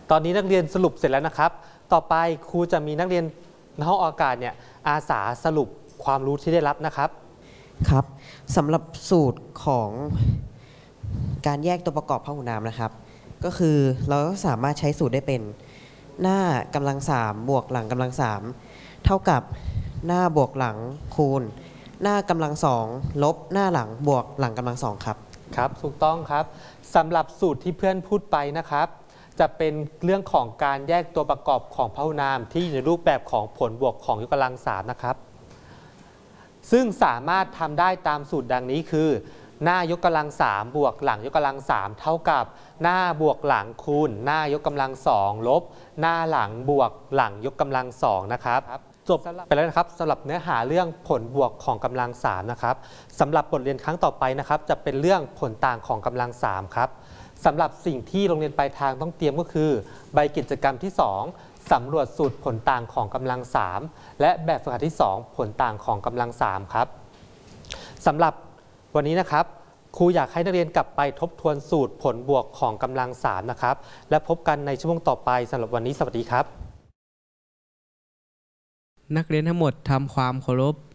ตอนนี้นักเรียนสรุปเสร็จแล้วนะครับต่อไปครูจะมีนักเรียนในห้องอากาศเนี่ยอาสาสรุปความรู้ที่ได้รับนะครับครับสำหรับสูตรของการแยกตัวประกอบพหุนามนะครับก็คือเราสามารถใช้สูตรได้เป็นหน้ากำลัง3บวกหลังกำลัง3เท่ากับหน้าบวกหลังคูณหน้ากำลัง2ลบหน้าหลังบวกหลังกำลัง2ครับครับถูกต้องครับสำหรับสูตรที่เพื่อนพูดไปนะครับจะเป็นเรื่องของการแยกตัวประกอบของพหุนามที่อยู่ในรูปแบบของผลบวกของยกกำลัง3นะครับซึ่งสามารถทำได้ตามสูตรดังนี้คือหน้ายกกำลัง3บวกหลังยกกำลัง3เท่ากับหน้าบวกหลังคูณหน้ายกกำลัง2ลบหน้าหลังบวกหลังยกกำลัง2นะครับจบไปแล้วนะครับสำหรับเนื้อหาเรื่องผลบวกของกำลัง3นะครับสำหรับบทเรียนครั้งต่อไปนะครับจะเป็นเรื่องผลต่างของกำลัง3ครับสำหรับสิ่งที่โรงเรียนปลายทางต้องเตรียมก็คือใบกิจกรรมที่2สำรวจสูตรผลต่างของกำลัง3และแบบฝึกหัดที่2ผลต่างของกำลัง3ครับสำหรับวันนี้นะครับครูอยากให้นักเรียนกลับไปทบทวนสูตรผลบวกของกำลัง3นะครับและพบกันในชั่วโมงต่อไปสำหรับวันนี้สวัสดีครับนักเรียนทั้งหมดทำความเคารพ